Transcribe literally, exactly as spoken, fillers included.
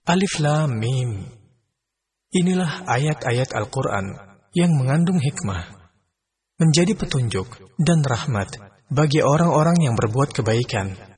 Alif Lam Mim. Inilah ayat-ayat Al-Quran yang mengandung hikmah, menjadi petunjuk dan rahmat bagi orang-orang yang berbuat kebaikan